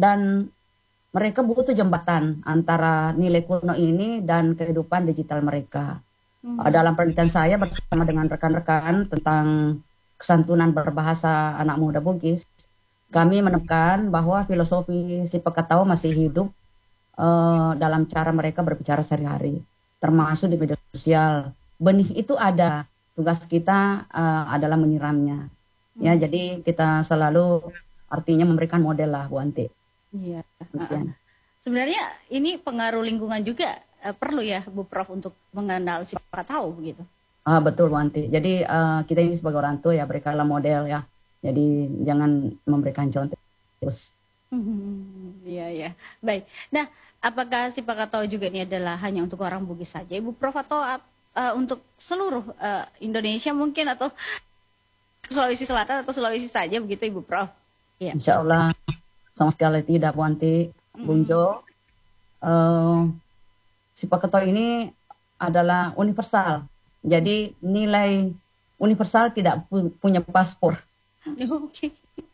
dan mereka butuh jembatan antara nilai kuno ini dan kehidupan digital mereka. Dalam penelitian saya bersama dengan rekan-rekan tentang kesantunan berbahasa anak muda Bugis, kami menekan bahwa filosofi si Pekatau masih hidup dalam cara mereka berbicara sehari-hari, termasuk di media sosial. Benih itu ada, tugas kita adalah menyiramnya. Ya, jadi kita selalu artinya memberikan model lah, Bu Anti. Iya. Sebenarnya ini pengaruh lingkungan juga perlu ya Bu Prof untuk mengenal si Pekatau begitu. Betul Bu Anti. Jadi kita ini sebagai orang tua ya berikanlah model ya. Jadi jangan memberikan contoh terus. Iya ya. Baik. Nah, apakah si Pekatau juga ini adalah hanya untuk orang Bugis saja Ibu Prof atau untuk seluruh Indonesia mungkin atau Sulawesi Selatan atau Sulawesi saja begitu Ibu Prof? Ya. Insya Allah sama sekali tidak Bu Anti. Bung Jo. Si Pekatau ini adalah universal. Jadi nilai universal tidak punya paspor. Oke.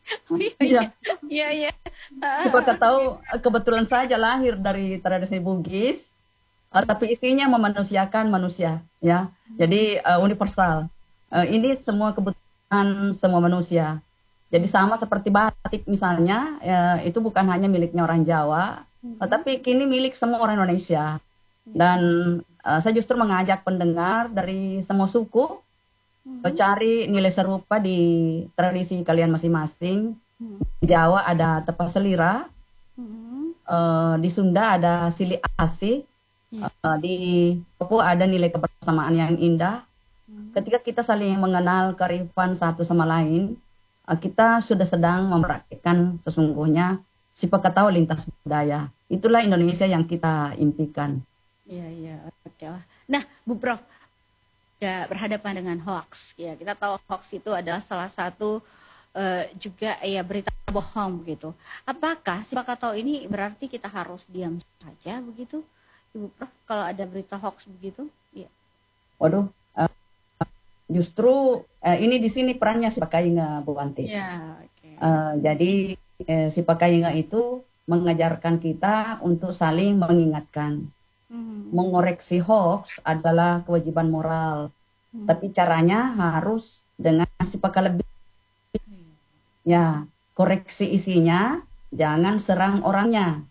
Iya. Si Pekatau kebetulan saja lahir dari tradisi Bugis, tapi isinya memanusiakan manusia, ya. Jadi universal. Ini semua kebutuhan semua manusia. Jadi sama seperti batik misalnya, itu bukan hanya miliknya orang Jawa, tapi kini milik semua orang Indonesia. Dan saya justru mengajak pendengar dari semua suku cari nilai serupa di tradisi kalian masing-masing. Di Jawa ada tepa selira, di Sunda ada sili asih, di Papua ada nilai kebersamaan yang indah. Ketika kita saling mengenal kearifan satu sama lain, kita sudah sedang mempraktikkan sesungguhnya si Pekatau lintas budaya. Itulah Indonesia yang kita impikan. Iya, oke lah. Nah, Bu Prof, ya berhadapan dengan hoax. Ya, kita tahu hoax itu adalah salah satu juga ya berita bohong begitu. Apakah si Pekatau ini berarti kita harus diam saja begitu, Ibu Prof? Kalau ada berita hoax begitu? Iya. Waduh, justru ini di sini perannya si Pakainga, Bu Anti. Ya, okay. Jadi si Pakainga itu mengajarkan kita untuk saling mengingatkan. Mengoreksi hoax adalah kewajiban moral, tapi caranya harus dengan sifat lebih. Ya, koreksi isinya, jangan serang orangnya.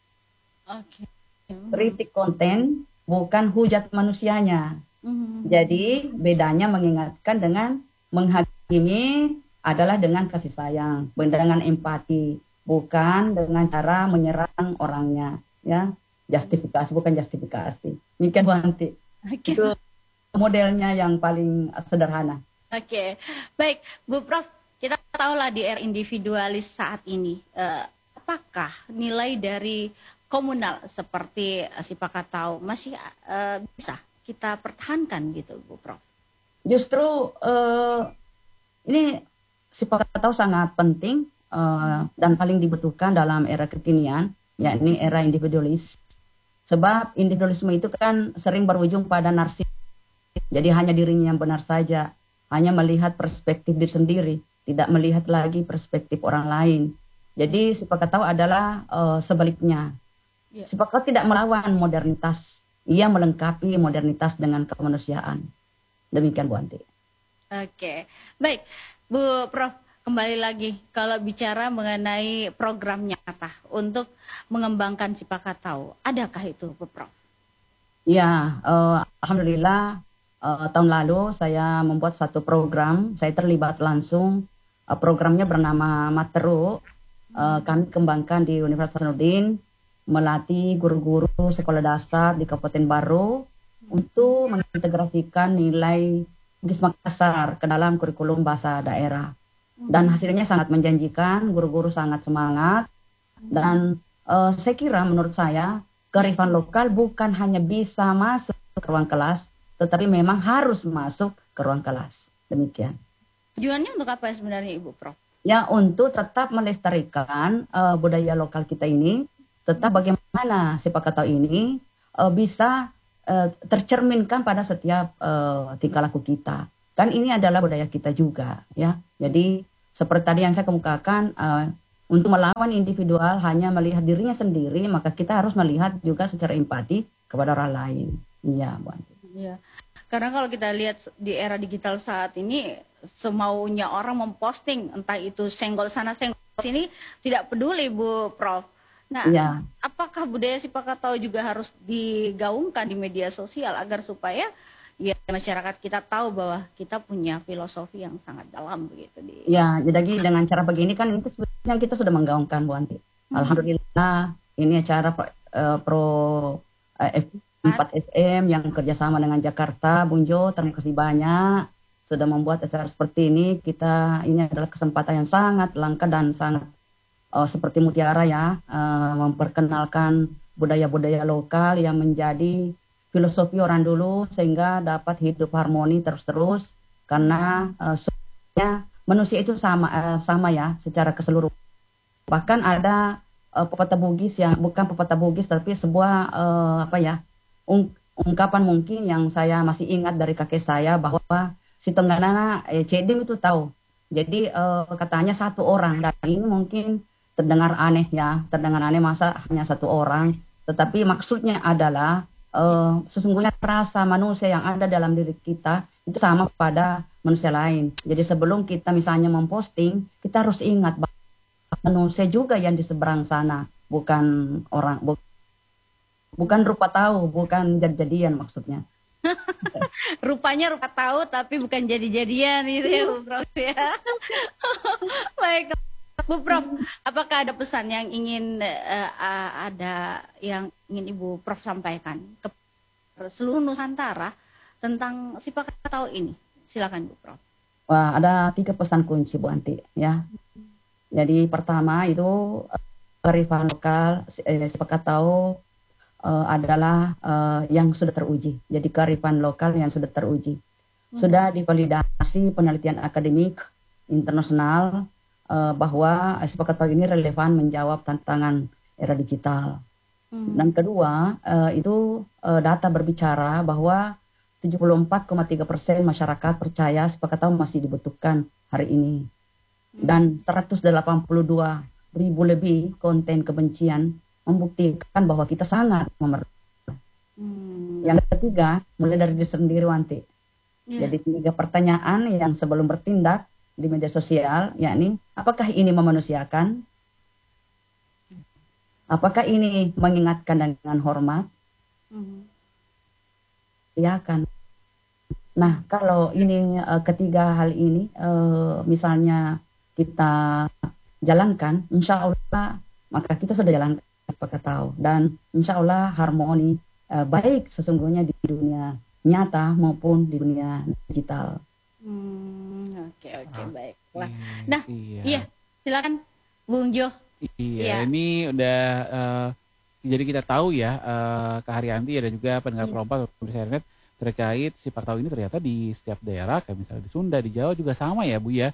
Kritik konten, bukan hujat manusianya. Jadi bedanya mengingatkan dengan menghakimi adalah dengan kasih sayang, dengan empati, bukan dengan cara menyerang orangnya. Ya. Justifikasi bukan justifikasi. Demikian Bu Anti. Itu modelnya yang paling sederhana. Oke. Baik, Bu Prof, kita tahulah di era individualis saat ini, apakah nilai dari komunal seperti si Pekatau masih bisa kita pertahankan gitu, Bu Prof? Justru ini si Pekatau sangat penting dan paling dibutuhkan dalam era kekinian, yakni era individualis. Sebab individualisme itu kan sering berujung pada narsis. Jadi hanya dirinya yang benar saja. Hanya melihat perspektif diri sendiri. Tidak melihat lagi perspektif orang lain. Jadi si Pekatau adalah sebaliknya. Si Pekatau tidak melawan modernitas. Ia melengkapi modernitas dengan kemanusiaan. Demikian Bu Anti. Oke. Baik. Bu Prof, kembali lagi, kalau bicara mengenai program nyata untuk mengembangkan si Pekatau, adakah itu, Bu Prof? Ya, alhamdulillah tahun lalu saya membuat satu program, saya terlibat langsung. Programnya bernama Materu. Kami kembangkan di Universitas Hasanuddin, melatih guru-guru sekolah dasar di Kabupaten Baru untuk mengintegrasikan nilai Bugis Makassar ke dalam kurikulum bahasa daerah. Dan hasilnya sangat menjanjikan, guru-guru sangat semangat. Dan saya kira menurut saya, kearifan lokal bukan hanya bisa masuk ke ruang kelas, tetapi memang harus masuk ke ruang kelas. Demikian. Tujuannya untuk apa sebenarnya Ibu Prof? Ya, untuk tetap melestarikan budaya lokal kita ini, tetap bagaimana si Pekatau ini bisa tercerminkan pada setiap tingkah laku kita. Kan ini adalah budaya kita juga, ya. Jadi seperti tadi yang saya kemukakan, untuk melawan individual hanya melihat dirinya sendiri, maka kita harus melihat juga secara empati kepada orang lain. Iya, Bu Anti. Iya. Karena kalau kita lihat di era digital saat ini, semaunya orang memposting, entah itu senggol sana senggol sini, tidak peduli Bu Prof. Nah, Iya, apakah budaya sipakatau juga harus digaungkan di media sosial agar supaya ya masyarakat kita tahu bahwa kita punya filosofi yang sangat dalam begitu di. ya. Jadi dengan cara begini kan itu sebenarnya kita sudah menggaungkan, Bu Anti. Alhamdulillah ini acara Pro 4 FM yang kerjasama dengan Jakarta, Bung Jo, terima kasih banyak sudah membuat acara seperti ini. Ini adalah kesempatan yang sangat langka dan sangat seperti mutiara ya, memperkenalkan budaya-budaya lokal yang menjadi filosofi orang dulu sehingga dapat hidup harmoni terus-terus karena sebenarnya manusia itu sama ya secara keseluruhan. Bahkan ada pepatah Bugis yang bukan pepatah Bugis tapi sebuah ungkapan mungkin yang saya masih ingat dari kakek saya bahwa si Tengganana Cedim itu tahu. Jadi katanya satu orang dan ini mungkin terdengar aneh ya, terdengar aneh masa hanya satu orang, tetapi maksudnya adalah sesungguhnya rasa manusia yang ada dalam diri kita itu sama pada manusia lain. Jadi sebelum kita misalnya memposting, kita harus ingat bahwa manusia juga yang di seberang sana, bukan orang, bukan rupa tahu, bukan jadi-jadian maksudnya. Rupanya rupa tahu tapi bukan jadi-jadian gitu ya Bu Prof ya. Baik Bu Prof, apakah ada pesan yang ingin Ibu Prof sampaikan ke seluruh Nusantara tentang sipakatau ini? Silakan Bu Prof. Wah, ada 3 pesan kunci Bu Anti ya. Jadi pertama itu kearifan lokal, sipakatau adalah yang sudah teruji. Jadi kearifan lokal yang sudah teruji. Sudah divalidasi penelitian akademik internasional bahwa sipakatau ini relevan menjawab tantangan era digital. Dan kedua, itu data berbicara bahwa 74,3% masyarakat percaya sipakatau masih dibutuhkan hari ini. Dan 182 ribu lebih konten kebencian membuktikan bahwa kita sangat memerlukan. Yang ketiga, mulai dari diri sendiri Wanti. Jadi 3 pertanyaan yang sebelum bertindak di media sosial, yakni apakah ini memanusiakan? Apakah ini mengingatkan dengan hormat? Ya kan. Nah, kalau ini ketiga hal ini misalnya kita jalankan, insya Allah maka kita sudah jalankan sipakatau dan insya Allah harmoni baik sesungguhnya di dunia nyata maupun di dunia digital. Oke, baiklah. Nah, iya silakan Bung Jo. Iya, ini udah jadi kita tahu ya Kak Haryanti dan juga pendengar Perompak internet terkait sipakatau ini ternyata di setiap daerah kayak misalnya di Sunda, di Jawa juga sama ya Bu ya.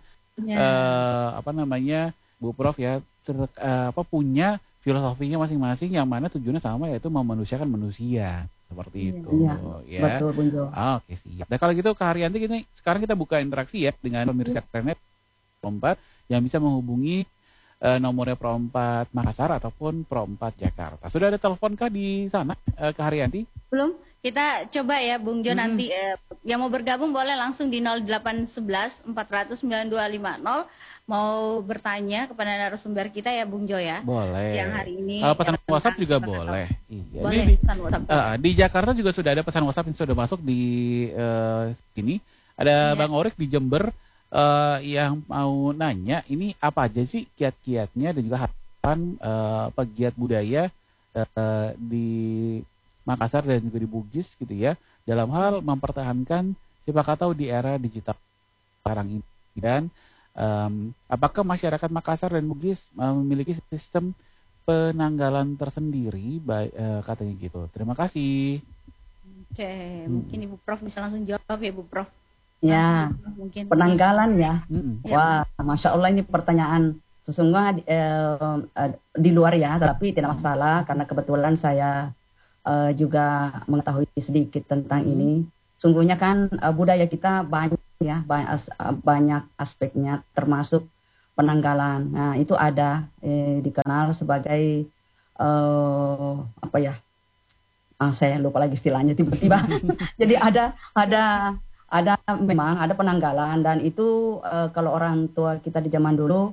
Bu Prof ya punya filosofinya masing-masing yang mana tujuannya sama yaitu memanusiakan manusia seperti itu ya. Betul Bung Jo. Oke, siap. Nah kalau gitu Kak Haryanti sekarang kita buka interaksi ya dengan pemirsa internet Perompak yang bisa menghubungi nomornya Pro4 Makassar ataupun Pro4 Jakarta. Sudah ada telepon kah di sana Kak Haryanti? Belum. Kita coba ya Bung Jo nanti yang mau bergabung boleh langsung di 0811 400 9250 mau bertanya kepada narasumber kita ya Bung Jo ya. Boleh. Siang hari ini. Kalau pesan WhatsApp juga boleh. Iya. Boleh pesan WhatsApp. Di Jakarta juga sudah ada pesan WhatsApp yang sudah masuk di sini. Ada Bang Orik di Jember yang mau nanya ini apa aja sih kiat-kiatnya dan juga harapan pegiat budaya di Makassar dan juga di Bugis gitu ya dalam hal mempertahankan sipakatau di era digital sekarang ini dan apakah masyarakat Makassar dan Bugis memiliki sistem penanggalan tersendiri katanya gitu. Terima kasih. Oke, mungkin Ibu Prof bisa langsung jawab ya Bu Prof. Ya, mungkin penanggalan ya. Wah, Masya Allah ini pertanyaan sesungguhnya di luar ya, tapi tidak masalah karena kebetulan saya juga mengetahui sedikit tentang ini. Sungguhnya kan budaya kita banyak ya, banyak aspeknya termasuk penanggalan. Nah, itu ada dikenal sebagai apa ya? Saya lupa lagi istilahnya tiba-tiba. Jadi ada memang ada penanggalan dan itu kalau orang tua kita di zaman dulu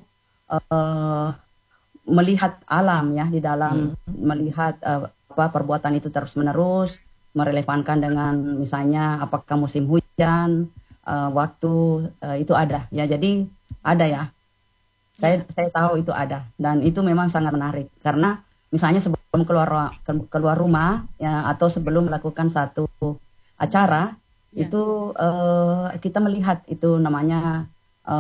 melihat alam ya di dalam melihat apa perbuatan itu terus-menerus merelevankan dengan misalnya apakah musim hujan waktu itu ada ya jadi ada ya saya tahu itu ada dan itu memang sangat menarik karena misalnya sebelum keluar rumah ya atau sebelum melakukan satu acara itu kita melihat itu namanya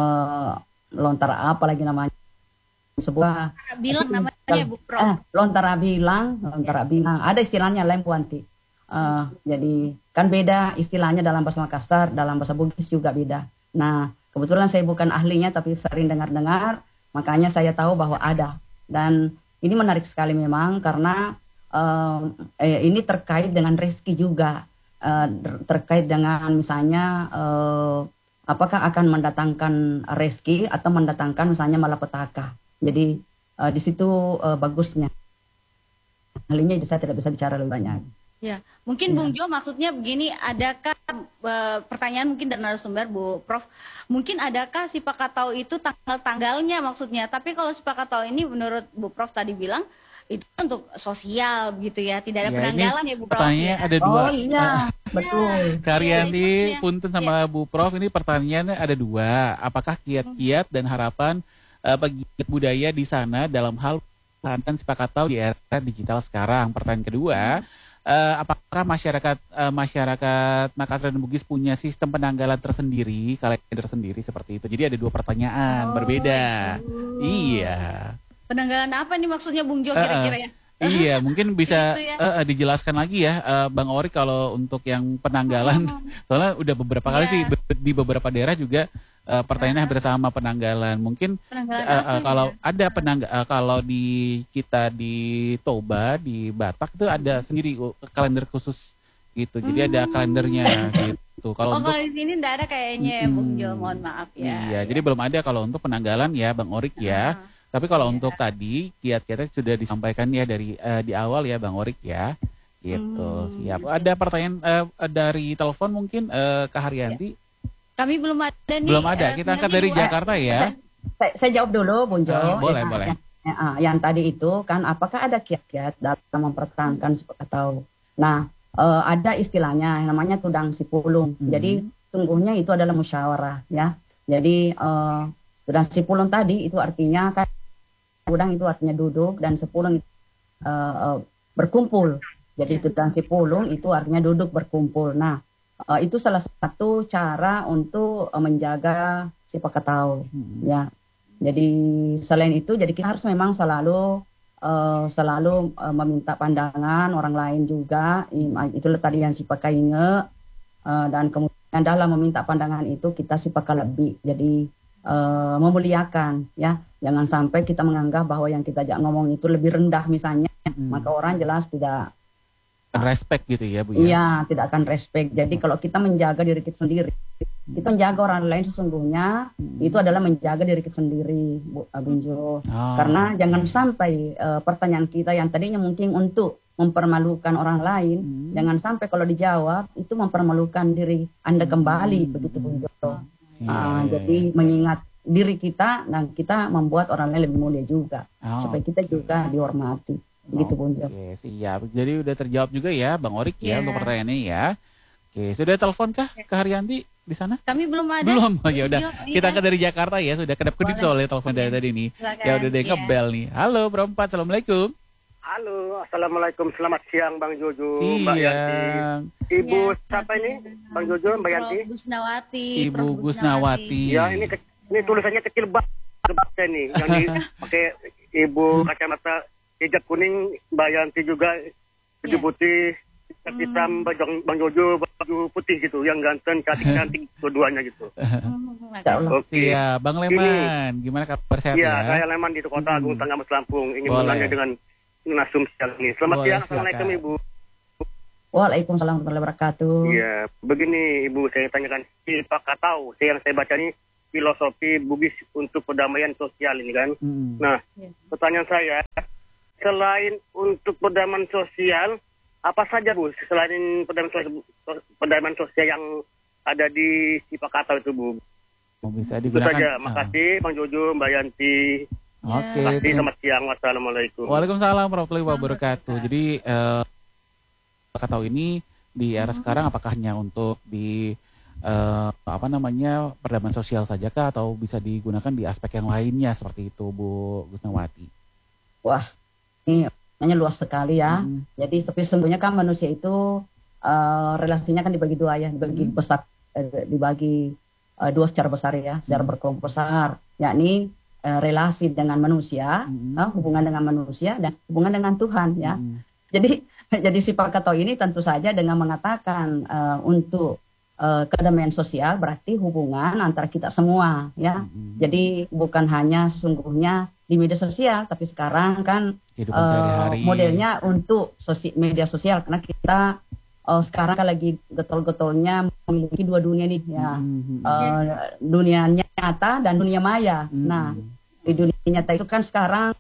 lontar apa lagi namanya sebuah bilang namanya Bu Prof. Lontara bilang ada istilahnya lempuanti. Jadi kan beda istilahnya dalam bahasa Makassar, dalam bahasa Bugis juga beda. Nah kebetulan saya bukan ahlinya tapi sering dengar-dengar, makanya saya tahu bahwa ada. Dan ini menarik sekali memang karena ini terkait dengan rezeki juga, terkait dengan misalnya apakah akan mendatangkan rezeki atau mendatangkan misalnya malapetaka. Jadi di situ bagusnya. Ahlinya saya tidak bisa bicara lebih banyak. Ya, mungkin Bung Jo maksudnya begini, adakah pertanyaan mungkin dari narasumber Bu Prof, mungkin adakah si Pakatau itu tanggal-tanggalnya maksudnya, tapi kalau si Pakatau ini menurut Bu Prof tadi bilang itu untuk sosial gitu ya, tidak ada penanggalan ya Bu Prof. Pertanyaannya ada dua. Oh iya, betul. Karyanti, punten sama Bu Prof, ini pertanyaannya ada dua. Apakah kiat-kiat dan harapan pegiat budaya di sana dalam hal pertahanan si Pakatau di era digital sekarang? Pertanyaan kedua, apakah masyarakat Makassar dan Bugis punya sistem penanggalan tersendiri, kalender sendiri seperti itu? Jadi ada dua pertanyaan berbeda. Iya. Penanggalan apa nih maksudnya Bung Jo kira-kira ya? Iya, mungkin bisa Gitu ya. dijelaskan lagi ya, Bang Ori, kalau untuk yang penanggalan. Soalnya udah beberapa kali sih di beberapa daerah juga pertanyaannya hampir sama penanggalan. Mungkin kalau ada kalau di kita di Toba, di Batak itu ada sendiri kalender khusus gitu. Jadi ada kalendernya gitu. Kalau untuk di sini enggak ada kayaknya ya Bung Jo, mohon maaf ya. Iya, jadi belum ada kalau untuk penanggalan ya Bang Orik ya. Tapi kalau untuk tadi kiat-kiatnya sudah disampaikan ya dari di awal ya Bang Orik ya. Gitu. Siap. Ada pertanyaan dari telepon mungkin Kak Haryanti? Kami belum ada nih. Belum ada. Kita angkat dari Jakarta ya. Saya jawab dulu Bung Jo. Boleh. Yang tadi itu kan apakah ada kiat-kiat dalam mempertahankan atau nah ada istilahnya yang namanya tudang sipulung. Jadi sungguhnya itu adalah musyawarah ya. Jadi tudang sipulung tadi itu artinya kan tudang itu artinya duduk dan sepulung berkumpul. Jadi tudang sipulung itu artinya duduk berkumpul. Nah itu salah satu cara untuk menjaga si Pakatau ya. Jadi selain itu jadi kita harus memang selalu meminta pandangan orang lain juga. Itulah tadi yang si Pakai inge dan kemudian dalam meminta pandangan itu kita si Pakai lebih jadi memuliakan ya. Jangan sampai kita menganggap bahwa yang kita ajak ngomong itu lebih rendah misalnya, maka orang jelas tidak respect gitu ya Bu ya. Iya, tidak akan respect. Jadi kalau kita menjaga diri kita sendiri, kita menjaga orang lain sesungguhnya itu adalah menjaga diri kita sendiri, Bu Abunjo. Karena jangan sampai pertanyaan kita yang tadinya mungkin untuk mempermalukan orang lain, jangan sampai kalau dijawab itu mempermalukan diri Anda kembali, begitu Bunjo. Jadi mengingat diri kita dan kita membuat orang lain lebih mulia juga, supaya kita juga dihormati. Gitu Bunjo. Oke, siap. Jadi udah terjawab juga ya Bang Orik ya untuk pertanyaannya ya. Oke, sudah telepon kah Kak Haryanti di sana? Kami belum ada. Belum. Oh, ya udah. Kita angkat dari Jakarta ya, sudah kedap-kedip soalnya telepon dari tadi nih. Ya udah deh ngebel nih. Halo Bro 4, Assalamualaikum. Halo, Assalamualaikum, selamat siang Bang Jojo, Mbak Yanti. Ibu siapa ini? Bang Jojo, Mbak Yanti? Ibu Gusnawati. Ya, ini tulisannya kecil banget nih. Yang pakai Ibu kacamata hijab kuning, Mbak Yanti juga baju putih, hitam, Bang Jojo baju putih gitu, yang ganteng, cantik-cantik dua-duanya gitu. Oke. Iya, Bang Leman, gimana kabar sehat ya? Iya, saya Leman di Kota Agung Tengah Mas Lampung, ingin bertanya dengan Nasum siang ini. Selamat siang, Assalamualaikum Ibu. Waalaikumsalam warahmatullahi wabarakatuh. Iya, begini Ibu, saya tanyakan si Pakatau, yang saya baca ini filosofi Bugis untuk perdamaian sosial ini kan. Nah, pertanyaan saya, selain untuk perdamaian sosial, apa saja Bu selain perdamaian sosial yang ada di Sipakatau itu Bu? Bisa Itu digunakan. saja. Makasih Bang Jojo, Mbak Yanti. Oke. Makasih, selamat siang. Wassalamualaikum. Waalaikumsalam warahmatullahi wabarakatuh. Jadi Sipakatau ini di era sekarang apakah hanya untuk di perdamaian sosial saja kah atau bisa digunakan di aspek yang lainnya seperti itu Bu Gusnawati? Wah, ini hanya luas sekali ya. Jadi sesungguhnya kan manusia itu relasinya kan dibagi dua ya, dibagi dua secara besar ya, secara berkelompok besar, yakni relasi dengan manusia, hubungan dengan manusia dan hubungan dengan Tuhan ya. Jadi Sipakatau ini tentu saja dengan mengatakan untuk kedamaian sosial berarti hubungan antara kita semua ya. Jadi bukan hanya sesungguhnya di media sosial, tapi sekarang kan modelnya untuk media sosial karena kita sekarang kan lagi getol-getolnya memiliki dua dunia nih ya. Dunia nyata dan dunia maya. Nah, di dunia nyata itu kan sekarang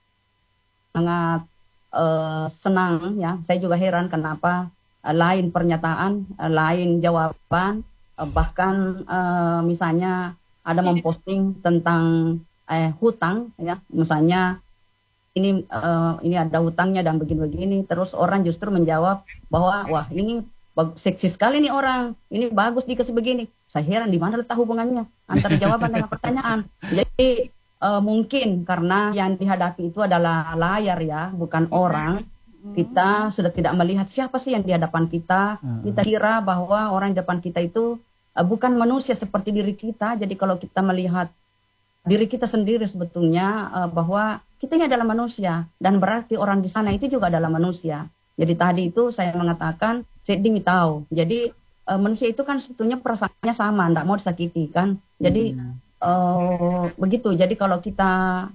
sangat senang ya. Saya juga heran kenapa lain pernyataan, lain jawaban, bahkan misalnya ada memposting tentang hutang ya, misalnya ini ada hutangnya dan begini-begini, terus orang justru menjawab bahwa wah ini seksi sekali nih orang, ini bagus dikasih begini. Saya heran di mana letak hubungannya antara jawaban dengan pertanyaan. Jadi mungkin karena yang dihadapi itu adalah layar ya, bukan orang. Kita sudah tidak melihat siapa sih yang di hadapan kita. Kita kira bahwa orang di depan kita itu bukan manusia seperti diri kita. Jadi kalau kita melihat diri kita sendiri sebetulnya bahwa kita ini adalah manusia. Dan berarti orang di sana itu juga adalah manusia. Jadi tadi itu saya mengatakan seding tahu. Jadi manusia itu kan sebetulnya perasaannya sama, tidak mau disakiti kan. Jadi begitu. Jadi kalau kita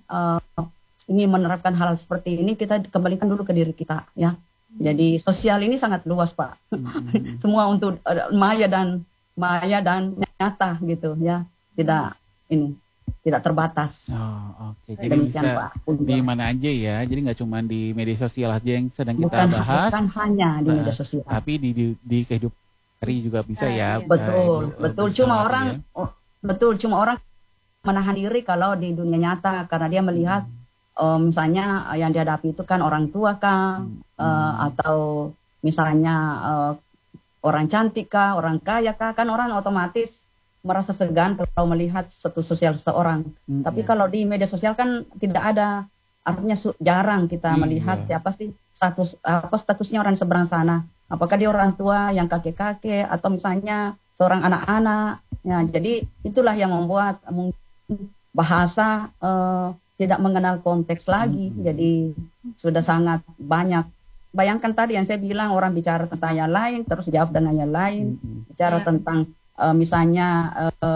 ingin menerapkan hal seperti ini, kita kembalikan dulu ke diri kita ya. Jadi sosial ini sangat luas Pak. Semua untuk maya dan nyata gitu ya. Tidak terbatas. Oke. Jadi demikian, bisa Pak, di mana aja ya. Jadi nggak cuma di media sosial aja yang sedang kita bahas. Bukan hanya di media sosial. Tapi di kehidupan hari juga bisa ya. Betul. Cuma orang menahan diri kalau di dunia nyata karena dia melihat misalnya yang dihadapi itu kan orang tua kah, atau misalnya orang cantik kah, orang kaya kah, kan orang otomatis merasa segan kalau melihat status sosial seseorang. Tapi kalau di media sosial kan tidak ada, artinya jarang kita melihat siapa sih statusnya orang seberang sana. Apakah dia orang tua yang kakek-kakek atau misalnya seorang anak-anak. Ya, jadi itulah yang membuat bahasa tidak mengenal konteks lagi. Jadi sudah sangat banyak. Bayangkan tadi yang saya bilang, orang bicara tentang yang lain terus jawab dengan yang lain. Bicara tentang misalnya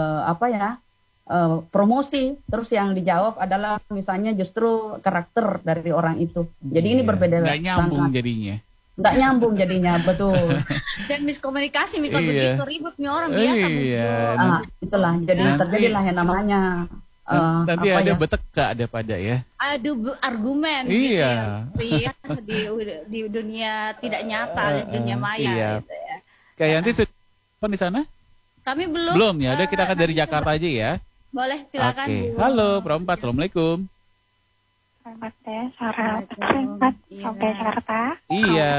promosi, terus yang dijawab adalah misalnya justru karakter dari orang itu. Jadi ini berbeda. Nggak nyambung jadinya. Nggak nyambung jadinya, betul. Dan miskomunikasi begitu ribut nih orang biasa. Itulah. Jadi terjadilah yang namanya nanti ada beteka ada pada ya. Adu argumen gitu ya. Di dunia tidak nyata, di dunia maya gitu ya. Kayak nanti sudah di sana? Kami belum. Belum ya. Udah kita akan dari Jakarta aja ya. Boleh, silakan. Bu. Halo, Perempat. Assalamualaikum. Selamat ya, Sarah Perempat sampai Jakarta. Iya.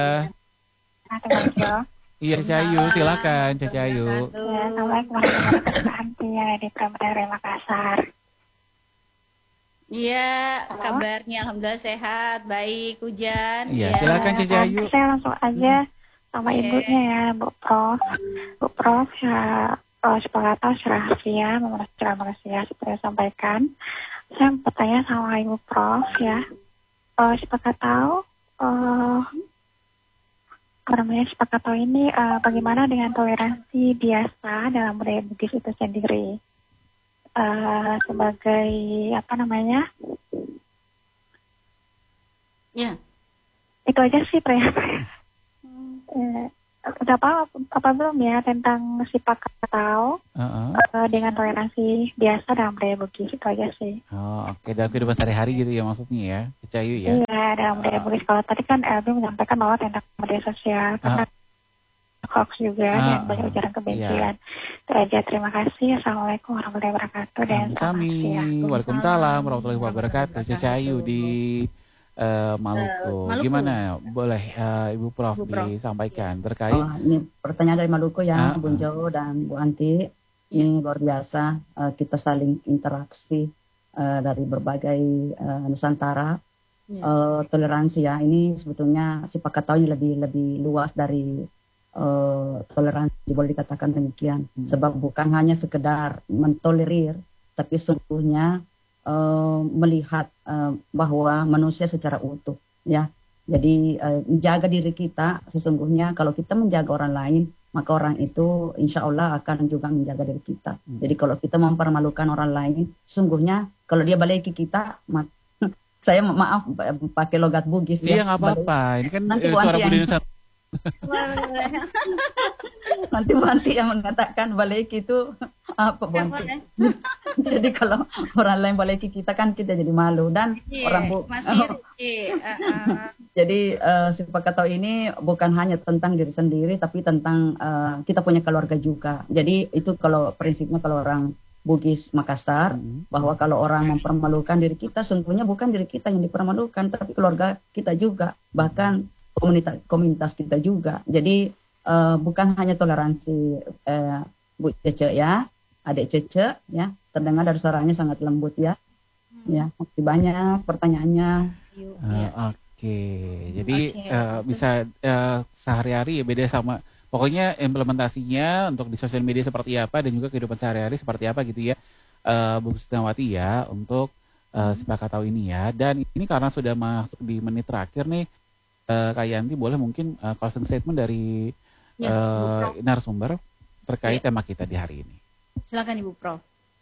Iya, Cahayu, silakan Cahayu. Assalamualaikum warahmatullahi wabarakatuh. Ya, di Pramodari Makassar. Iya, kabarnya alhamdulillah sehat, baik, hujan. Iya, silakan Cahayu. Saya langsung aja sama ibunya ya, Bu Prof. Bu Prof, ya, Sipakatau rahasia, secara manusia seperti yang sampaikan. Saya mau bertanya sama Ibu Prof ya. Sipakatau, Sipakatau ini bagaimana dengan toleransi biasa dalam budaya Bugis itu sendiri? Sebagai ya itu aja sih pertanyaan. udah apa belum ya tentang sifat katau dengan toleransi biasa dalam budaya Bugis, itu aja sih. Oh, oke, dalam kehidupan sehari-hari gitu ya maksudnya ya, Cayu ya. Iya, dalam budaya Bugis. Kalau tadi kan Elbi menyampaikan bahwa tentang media sosial karena hoax juga dan banyak ujaran kebencian. Itu aja, terima kasih. Assalamualaikum warahmatullahi wabarakatuh dan selamat siang. Waalaikumsalam warahmatullahi wabarakatuh. Cayu di Maluku. Gimana? Boleh Ibu Prof disampaikan terkait? Ini pertanyaan dari Maluku ya, Bun Jo dan Bu Anti. Ini luar biasa, kita saling interaksi dari berbagai Nusantara. Toleransi ya, ini sebetulnya sifat kataunya lebih luas dari toleransi, boleh dikatakan demikian. Sebab bukan hanya sekedar mentolerir, tapi sungguhnya melihat bahwa manusia secara utuh ya. Jadi menjaga diri kita, sesungguhnya kalau kita menjaga orang lain, maka orang itu insya Allah akan juga menjaga diri kita. Jadi kalau kita mempermalukan orang lain, sesungguhnya kalau dia baleki kita, saya maaf pakai logat Bugis ya. Iya, nggak apa-apa, ini kan suara budaya Nusantara. Nanti Bu Anti yang mengatakan baleki itu apa Bu Anti? Jadi kalau orang lain baleki kita kan kita jadi malu dan orang jadi sifat katau ini bukan hanya tentang diri sendiri tapi tentang kita punya keluarga juga. Jadi itu kalau prinsipnya kalau orang Bugis Makassar bahwa kalau orang mempermalukan diri kita, sungguhnya bukan diri kita yang dipermalukan tapi keluarga kita juga, bahkan komunitas kita juga. Jadi bukan hanya toleransi Bu Cece ya, Adik Cece ya, terdengar dari suaranya sangat lembut ya. Ya, masih banyak pertanyaannya. Oke. Jadi bisa sehari-hari ya beda sama, pokoknya implementasinya untuk di sosial media seperti apa dan juga kehidupan sehari-hari seperti apa gitu ya, Bu Krisnawati ya, untuk sifat katau ini ya. Dan ini karena sudah masuk di menit terakhir nih, Kak Yanti boleh mungkin closing statement dari narasumber terkait tema kita di hari ini. Silakan Ibu Prof.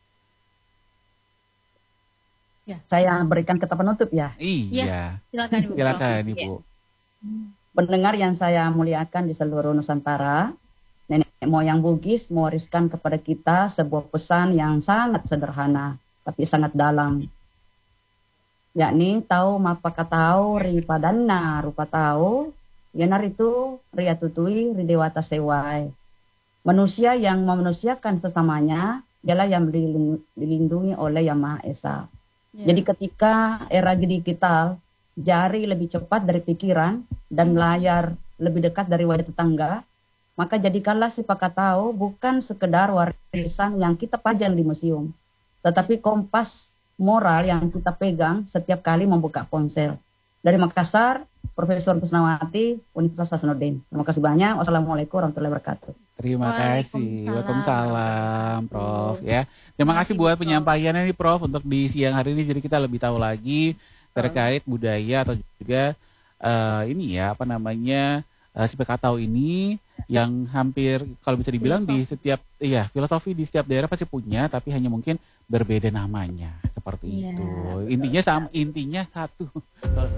Ya. Saya berikan kata penutup ya. Iya. Silakan Ibu. Silakan Ibu. Pendengar yang saya muliakan di seluruh Nusantara, nenek moyang Bugis mewariskan kepada kita sebuah pesan yang sangat sederhana tapi sangat dalam. Yakni tahu mapa katau ri padanna rupa tahu yanar itu ria tutui ri dewata sewai. Manusia yang memanusiakan sesamanya ialah yang dilindungi oleh Yang Maha Esa. Jadi ketika era digital jari lebih cepat dari pikiran dan layar lebih dekat dari wajah tetangga, maka jadikanlah sifat katau bukan sekedar warisan yang kita pajang di museum, tetapi kompas moral yang kita pegang setiap kali membuka ponsel. Dari Makassar, Profesor Krisnawati, Universitas Hasanuddin. Terima kasih banyak. Wassalamualaikum warahmatullahi wabarakatuh. Terima kasih. Waalaikumsalam, Prof. Ya, terima kasih buat penyampaiannya nih, Prof. Untuk di siang hari ini, jadi kita lebih tahu lagi terkait budaya atau juga ini ya apa namanya sifat katau ini yang hampir kalau bisa dibilang di setiap filosofi di setiap daerah pasti punya, tapi hanya mungkin berbeda namanya seperti itu. Intinya satu.